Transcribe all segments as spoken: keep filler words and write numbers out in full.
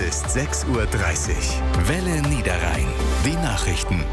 ist sechs Uhr dreißig. Welle Niederrhein. Die Nachrichten.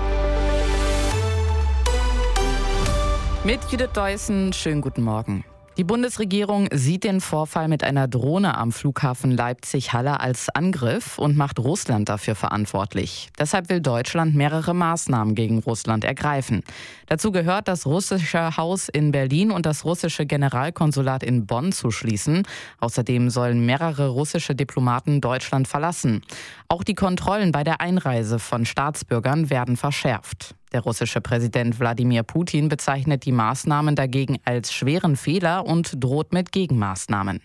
Mit Judith Deussen, schönen guten Morgen. Die Bundesregierung sieht den Vorfall mit einer Drohne am Flughafen Leipzig-Halle als Angriff und macht Russland dafür verantwortlich. Deshalb will Deutschland mehrere Maßnahmen gegen Russland ergreifen. Dazu gehört, das russische Haus in Berlin und das russische Generalkonsulat in Bonn zu schließen. Außerdem sollen mehrere russische Diplomaten Deutschland verlassen. Auch die Kontrollen bei der Einreise von Staatsbürgern werden verschärft. Der russische Präsident Wladimir Putin bezeichnet die Maßnahmen dagegen als schweren Fehler und droht mit Gegenmaßnahmen.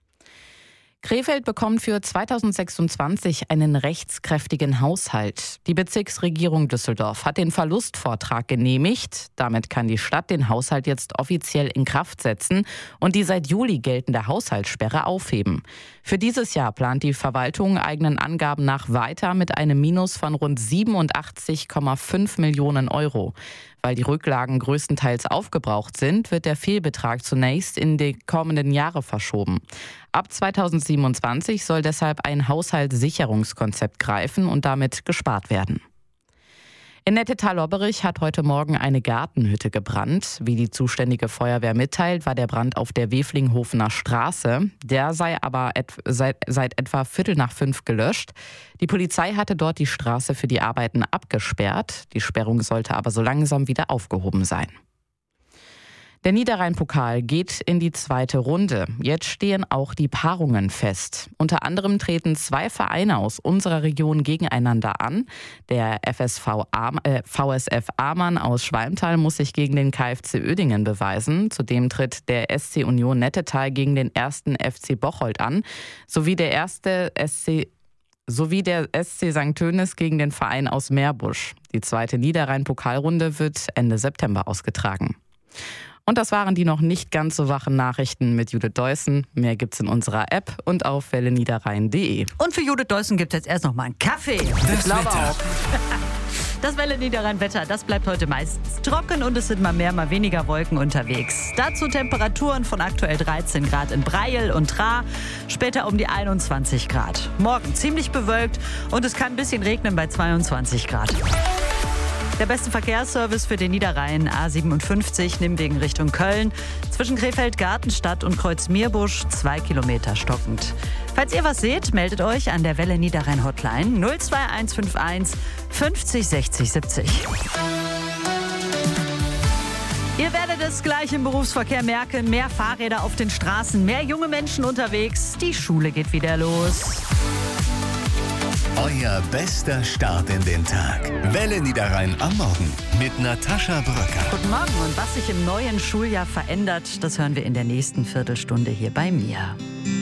Krefeld bekommt für zweitausendsechsundzwanzig einen rechtskräftigen Haushalt. Die Bezirksregierung Düsseldorf hat den Verlustvortrag genehmigt. Damit kann die Stadt den Haushalt jetzt offiziell in Kraft setzen und die seit Juli geltende Haushaltssperre aufheben. Für dieses Jahr plant die Verwaltung eigenen Angaben nach weiter mit einem Minus von rund siebenundachtzig Komma fünf Millionen Euro. Weil die Rücklagen größtenteils aufgebraucht sind, wird der Fehlbetrag zunächst in die kommenden Jahre verschoben. Ab zweitausendsiebenundzwanzig soll deshalb ein Haushaltssicherungskonzept greifen und damit gespart werden. In Nettetal-Lobberich hat heute Morgen eine Gartenhütte gebrannt. Wie die zuständige Feuerwehr mitteilt, war der Brand auf der Weflinghofener Straße. Der sei aber et- seit, seit etwa Viertel nach fünf gelöscht. Die Polizei hatte dort die Straße für die Arbeiten abgesperrt. Die Sperrung sollte aber so langsam wieder aufgehoben sein. Der Niederrhein-Pokal geht in die zweite Runde. Jetzt stehen auch die Paarungen fest. Unter anderem treten zwei Vereine aus unserer Region gegeneinander an. Der F S V, Am- äh, V S F Amann aus Schwalmtal muss sich gegen den K F C Uerdingen beweisen. Zudem tritt der S C Union Nettetal gegen den ersten F C Bocholt an, sowie der erste S C sowie der S C Sankt Tönis gegen den Verein aus Meerbusch. Die zweite Niederrhein-Pokalrunde wird Ende September ausgetragen. Und das waren die noch nicht ganz so wachen Nachrichten mit Judith Deussen. Mehr gibt's in unserer App und auf welle niederrhein punkt de. Und für Judith Deussen gibt es jetzt erst noch mal einen Kaffee. Das Wetter. Das Welle Niederrhein Wetter, das bleibt heute meistens trocken und es sind mal mehr, mal weniger Wolken unterwegs. Dazu Temperaturen von aktuell dreizehn Grad in Breil und Tra, später um die einundzwanzig Grad. Morgen ziemlich bewölkt und es kann ein bisschen regnen bei zweiundzwanzig Grad. Der beste Verkehrsservice für den Niederrhein, A siebenundfünfzig, Nimwegen Richtung Köln. Zwischen Krefeld, Gartenstadt und Kreuz-Meerbusch, zwei Kilometer stockend. Falls ihr was seht, meldet euch an der Welle Niederrhein Hotline null zwei eins fünf eins fünfzig sechzig siebzig. Ihr werdet es gleich im Berufsverkehr merken. Mehr Fahrräder auf den Straßen, mehr junge Menschen unterwegs. Die Schule geht wieder los. Euer bester Start in den Tag. Welle Niederrhein am Morgen mit Natascha Bröcker. Guten Morgen und was sich im neuen Schuljahr verändert, das hören wir in der nächsten Viertelstunde hier bei mir.